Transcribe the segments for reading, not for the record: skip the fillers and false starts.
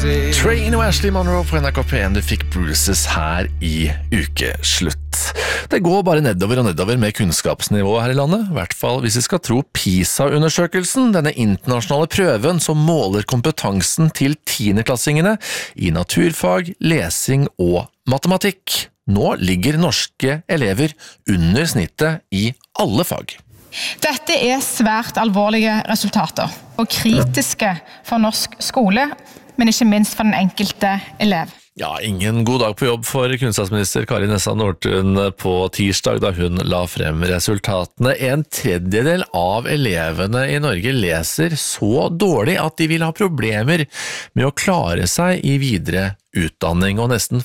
Train og Ashley Monroe på NRK P1. Du fikk Bruises her i ukeslutt. Det går bare nedover og nedover med kunnskapsnivået her i landet, i hvert fall hvis vi skal tro PISA-undersøkelsen, denne internasjonale prøven som måler kompetansen til 10-klassingene i naturfag, lesing og matematikk. Nå ligger norske elever under snittet i alle fag. Dette svært alvorlige resultater, og kritiske for norsk skole, men ikke minst for den enkelte elev. Ja, ingen god dag på jobb for kunnskapsminister Kari Nessa Nordtun på tirsdag da hun la frem resultatene. 1/3 av elevene i Norge leser så dårlig at de vil ha problemer med å klare seg i videre utdanning, og nesten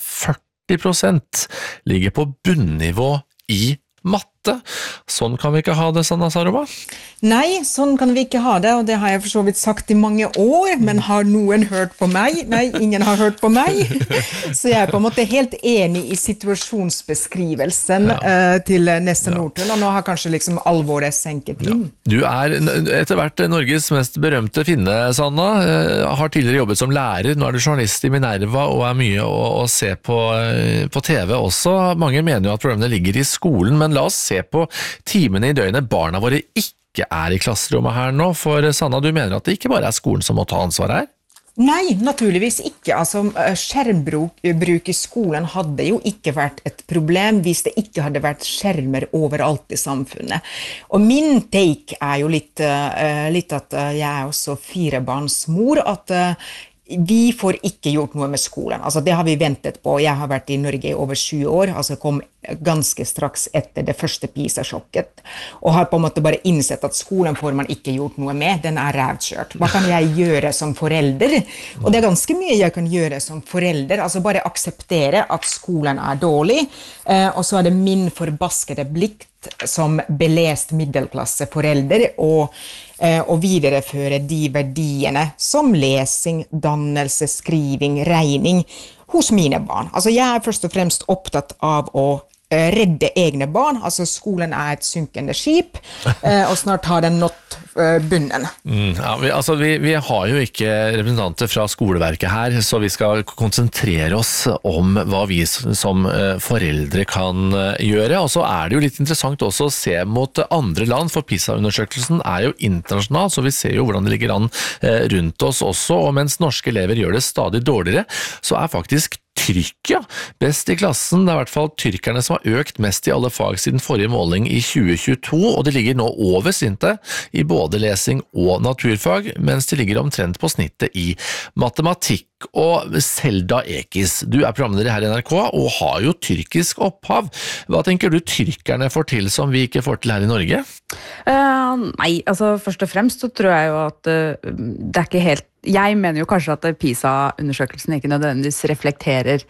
40% ligger på bunnivå i matte. Sånn kan vi ikke ha det, Sanna Saroma? Nei, sånn kan vi ikke ha det, og det har jeg for så vidt sagt i mange år, men har noen hørt på meg? Nei, ingen har hørt på meg. Så jeg på en måte helt enig i situasjonsbeskrivelsen til Nessa Nordtun, og nå har kanskje liksom alvoret senket inn. Du etter hvert Norges mest berømte finne, Sanna. Har tidligere jobbet som lærer, nå du journalist i Minerva og mye å se på TV også. Mange mener jo at problemene ligger i skolen, men la oss se på timene i døgnet barna våre ikke i klasserommet her nå, for Sanna, du mener at det ikke bare skolen som må ta ansvar her? Nei, naturligvis ikke. Altså, skjermbruk i skolen hadde jo ikke vært et problem hvis det ikke hadde vært skjermer overalt i samfunnet. Og min take jo litt at jeg også 4-barnsmor, at vi får ikke gjort noe med skolen. Altså, det har vi ventet på. Jeg har vært i Norge i over 20 år, altså kom ganske straks etter det første PISA-sjokket, og har på en måte bare innsett at skolen får man ikke gjort noe med, den rævkjørt. Hva kan jeg gjøre som forelder? Og det ganske mye jeg kan gjøre som forelder, altså bare akseptere at skolen dårlig, og så det min forbaskede plikt som belest middelklasse forelder, og videreføre de verdiene som lesing, dannelse, skriving, regning hos mine barn. Altså jeg først og fremst opptatt av å redde egne barn, altså skolen et synkende skip, og snart har den nått bunnen. Vi har jo ikke representanter fra skoleverket her, så vi skal konsentrere oss om hva vi som foreldre kan gjøre, og så det jo litt interessant også å se mot andre land, for PISA-undersøkelsen jo internasjonal, så vi ser jo hvordan det ligger an rundt oss også, og mens norske elever gjør det stadig dårligere, så faktisk Tyrkia best i klassen. Det I hvert fall tyrkerne som har økt mest i alle fag siden forrige måling i 2022, og de ligger nå over snittet i både lesing og naturfag, mens de ligger omtrent på snittet i matematikk. Og Selda Ekis, du programleder her i NRK og har jo tyrkisk opphav. Hva tenker du tyrkerne får til som vi ikke får til her i Norge? Nei, altså først og fremst så tror jeg jo at det ikke helt jeg mener jo kanskje at PISA-undersøkelsen ikke nødvendigvis reflekterer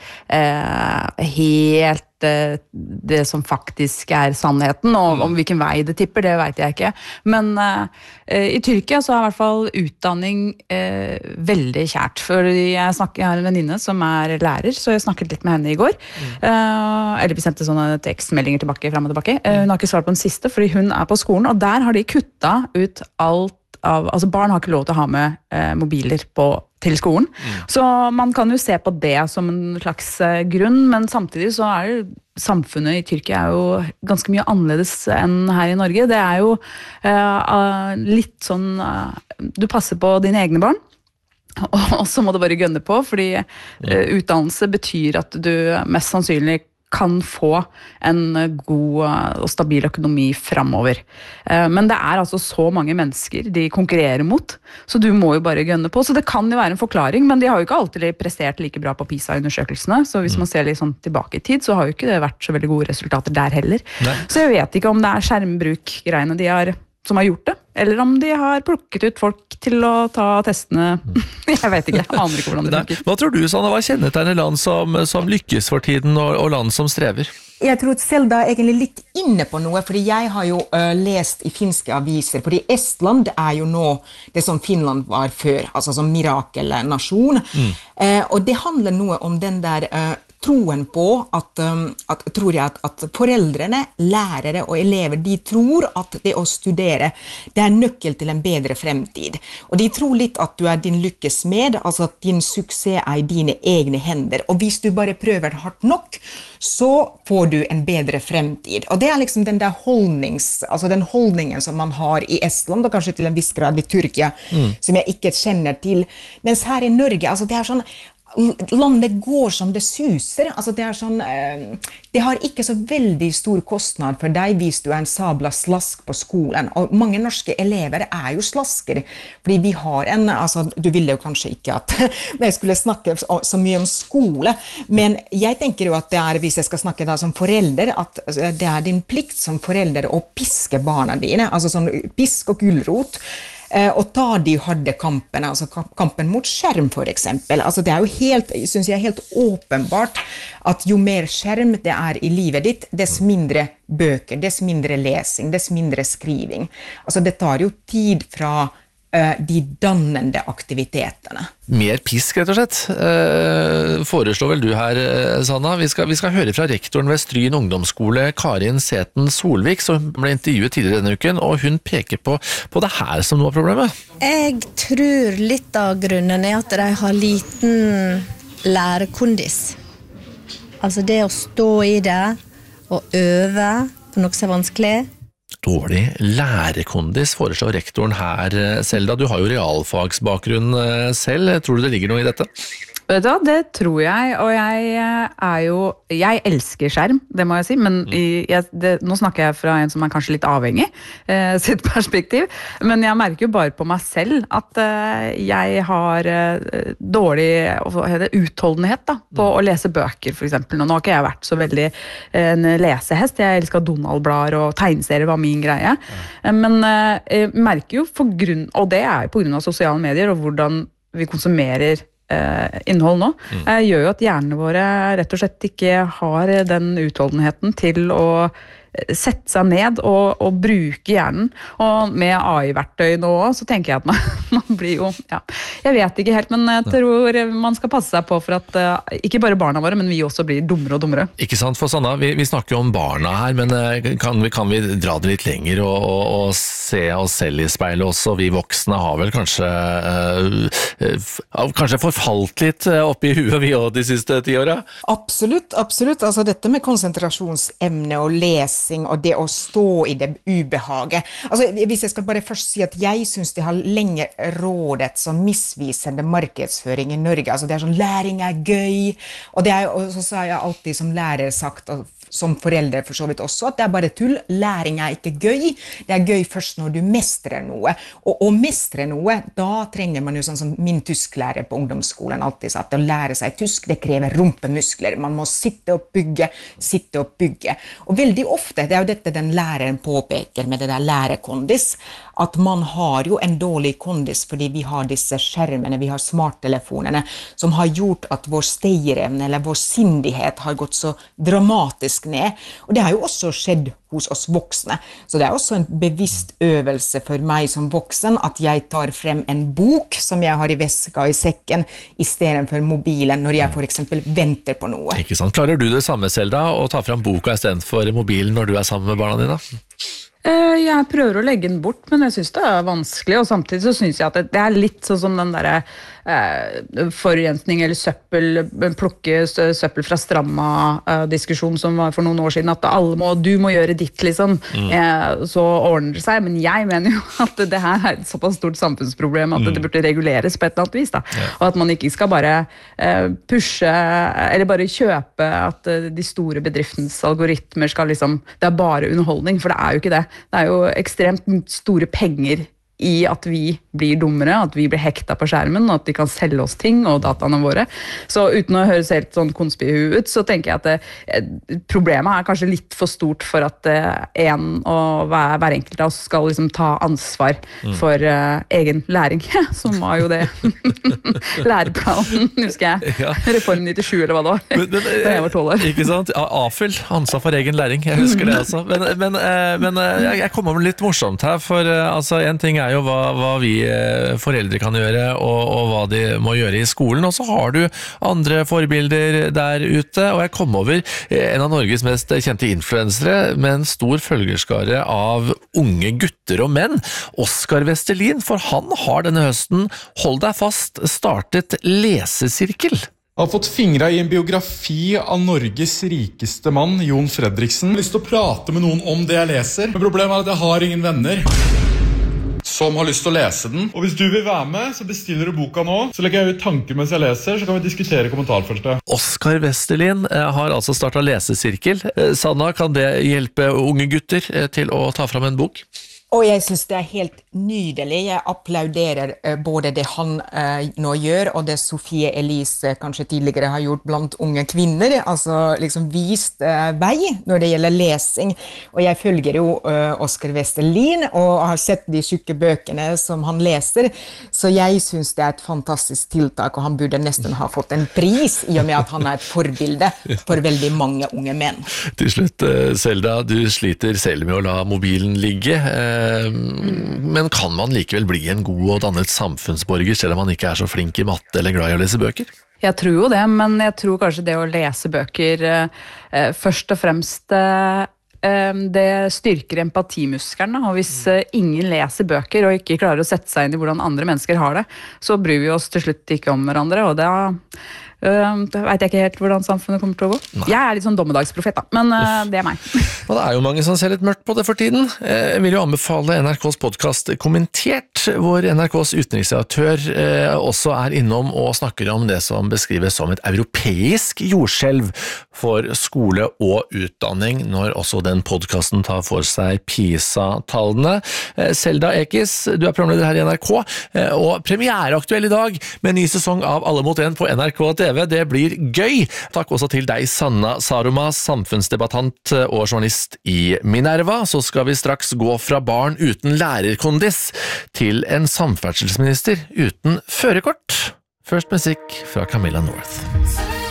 helt det som faktisk sannheten, og om hvilken vei det tipper, det vet jeg ikke. Men i Tyrkia så I hvert fall utdanning veldig kjært. For jeg har en venninne som lærer, så jeg snakket litt med henne i går. Eller vi sendte sånne tekstmeldinger tilbake, frem og tilbake. Hun har ikke svart på den siste, fordi hun på skolen, og der har de kuttet ut alt altså barn har ikke lov til å ha med mobiler til skolen. Så man kan jo se på det som en slags grunn, men samtidig så samfunnet i Tyrkia jo ganske mye annerledes enn her i Norge. Det jo litt sånn, du passer på dine egne barn, og så må du bare gønne på, fordi utdannelse betyr at du mest sannsynlig kan få en god og stabil økonomi fremover. Men det altså så mange mennesker de konkurrerer mot, så du må jo bare gønne på. Så det kan jo være en forklaring, men de har jo ikke alltid prestert like bra på PISA-undersøkelsene, så hvis man ser litt sånn tilbake I tid, så har jo ikke det vært så veldig gode resultater der heller. Nei. Så jeg vet ikke om det skjermbruk-greiene som har gjort det, eller om de har plukket ut folk til å ta testene. Jeg vet ikke, jeg aner ikke hvordan det funker. Hva tror du, Sanna, hva kjennetegner land som lykkes for tiden, og land som strever? Jeg tror at Selda egentlig litt inne på noe, fordi jeg har jo lest I finske aviser, fordi Estland jo nå det som Finland var før, altså som mirakelnasjon. Og det handler noe om den der troen på tror jeg at foreldrene, lærere og elever, de tror at det å studere, det nøkkel til en bedre fremtid. Og de tror litt at du din lykkes med, altså at din suksess i dine egne hender. Og hvis du bare prøver hardt nok, så får du en bedre fremtid. Og det liksom den der den holdningen som man har i Estland, og kanskje til en viss grad i Tyrkia, som jeg ikke kjenner til. Mens her i Norge, altså det sånn, landet går som det suser, altså det sånn, det har ikke så veldig stor kostnad for deg hvis du en sabla slask på skolen, og mange norske elever jo slasker, fordi vi har altså du ville jo kanskje ikke at jeg skulle snakke så mye om skole, men jeg tenker jo at det hvis jeg skal snakke da som forelder, at det din plikt som forelder å piske barna dine, altså sånn pisk og gulrot, og ta de harde kampene, altså kampen mot skjerm for eksempel. Altså det jo helt, synes jeg helt åpenbart at jo mer skjerm det i livet ditt, dess mindre bøker, dess mindre lesing, dess mindre skriving. Altså det tar jo tid fra de dannende aktivitetene. Mer pisk, rett og slett. Foreslår vel du her, Sanna. Vi skal høre fra rektoren ved Stryn ungdomsskole, Karin Seten Solvik, som ble intervjuet tidligere denne uken, og hun peker på det her som noe av problemet. Jeg tror litt av grunnen at de har liten lærekondis. Altså det å stå i det og øve på noe som vanskelig. Dårlig lærekondis, foreslår rektoren her, Selda. Du har jo realfagsbakgrunn selv. Tror du det ligger noe i dette? Vet du hva, det tror jeg, og jeg elsker skjerm, det må jeg si, men nå snakker jeg fra en som kanskje litt avhengig, sitt perspektiv, men jeg merker jo bare på meg selv at jeg har dårlig utholdenhet da, på å lese bøker for eksempel. Nå har ikke jeg vært så veldig en lesehest, jeg elsker Donald-blader og tegneserier var min greie, men jeg merker jo og det jo på grunn av sosiale medier og hvordan vi konsumerer innhold nå, gjør jo at hjernene våre rett og slett ikke har den utholdenheten til å sette seg ned og bruke hjernen. Og med AI-verktøy nå så tenker jeg at man blir jo, jeg vet ikke helt, men jeg tror man skal passe seg på for at ikke bare barna våre, men vi også blir dummere og dummere. Ikke sant, for Sanna, vi snakker jo om barna her, men kan vi dra det litt lenger og se oss selv i speilet også? Vi voksne har vel kanskje forfalt litt opp i huet vi også de siste 10 årene? Absolutt. Altså dette med konsentrasjonsevne og lesing og det å stå i det ubehaget. Altså, hvis jeg skal bare først si at jeg synes det har lenge rådet som misvisende markedsføring i Norge. Altså det sånn, læring gøy, og og så har jeg alltid som lærer sagt, og som foreldre for så vidt også, at det bare tull. Læring ikke gøy. Det gøy først når du mestrer noe. Og å mestre noe, da trenger man jo sånn som min tysklærer på ungdomsskolen alltid sa, at å lære seg tysk, det krever rumpemuskler. Man må sitte og bygge. Og veldig ofte, det jo dette den læreren påpeker med det der lærekondis, at man har jo en dårlig kondis fordi vi har disse skjermene, vi har smarttelefonene, som har gjort at vår stayerevne eller vår sindighet har gått så dramatisk ned. Og det har jo også skjedd hos oss voksne. Så det også en bevisst øvelse for meg som voksen at jeg tar frem en bok som jeg har i veska og i sekken, i stedet for mobilen når jeg for eksempel venter på noe. Ikke sant? Klarer du det samme, Selda, å ta frem boka i stedet for mobilen når du sammen med barna dine? Jeg prøver å legge den bort, men jeg synes det vanskelig, og samtidig så synes jeg at det litt sånn som den der forurensning eller søppel, plukke søppel fra stranda-diskusjon som var for noen år siden, at du må gjøre ditt liksom, så ordner det seg, men jeg mener jo at det her et såpass stort samfunnsproblem at det burde reguleres på et eller annet vis, da. Og at man ikke skal bare pushe, eller bare kjøpe at de store bedriftens algoritmer skal liksom, det bare underholdning, for det jo ikke det. Det jo ekstremt store penger i at vi blir dummere, at vi blir hekta på skjermen, og at de kan selge oss ting og dataene våre. Så uten å høres helt sånn konspihu ut, så tenker jeg at problemet kanskje litt for stort for at hver enkelt av oss skal liksom ta ansvar for egen læring, som var jo det læreplanen, husker jeg. Ja. Reform 97 eller hva det var, da jeg var 12 år. Ikke sant? AFYL, ansvar for egen læring, jeg husker det altså. Men jeg kommer med litt morsomt her, for altså, en ting jo hva vi foreldre kan gjøre, og hva de må gjøre i skolen, og så har du andre forbilder der ute, og jeg kom over en av Norges mest kjente influensere med en stor følgerskare av unge gutter og menn, Oskar Vestelin, for han har denne høsten, hold deg fast, startet lesesirkel. Jeg har fått fingre i en biografi av Norges rikeste mann, Jon Fredriksen. Jeg har lyst til å prate med noen om det jeg leser, men problemet er at jeg har ingen venner som har lyst til å lese den. Og hvis du vil være med, så bestiller du boka nå. Så legger jeg ut tanker mens jeg leser, så kan vi diskutere i kommentarfeltet. Oskar Vestelin har altså startet lesesirkel. Sanna, kan det hjelpe unge gutter til å ta fram en bok? Og jeg synes det helt nydelig. Jeg applauderer både det han nå gjør, og det Sofie Elise kanskje tidligere har gjort blant unge kvinner. Altså liksom vist vei når det gjelder lesing. Og jeg følger jo Oskar Vestelin, og har sett de syke bøkene som han leser. Så jeg synes det et fantastisk tiltak, og han burde nesten ha fått en pris, i og med at han et forbilde for veldig mange unge menn. Til slutt, Selda, du sliter selv med å la mobilen ligge. Men kan man likevel bli en god og dannet samfunnsborger selv om man ikke så flink i matte eller glad i å lese bøker? Jeg tror jo det, men jeg tror kanskje det å lese bøker først og fremst det styrker empatimuskelen, og hvis ingen leser bøker og ikke klarer å sette seg inn i hvordan andre mennesker har det, så bryr vi oss til slutt ikke om hverandre, og da vet jeg ikke helt hvordan samfunnet kommer til å gå. Nei. Jeg litt sånn dommedagsprofet da, men det meg. Og det jo mange som ser litt mørkt på det for tiden. Jeg vil jo anbefale NRKs podcast Kommentert, hvor NRKs utenriksredaktør også innom og snakker om det som beskrives som et europeisk jordskjelv for skole og utdanning, når også den podcasten tar for seg PISA-tallene. Selda Ekiz, du programleder her i NRK, og premiereaktuell i dag med en ny sesong av Alle mot en på NRK TV. Det blir gøy. Takk også til deg, Sanna Saroma, samfunnsdebattant og journalist i Minerva. Så skal vi straks gå fra barn uten lærerkondis til en samferdselsminister uten førerkort. Først musikk fra Camilla North.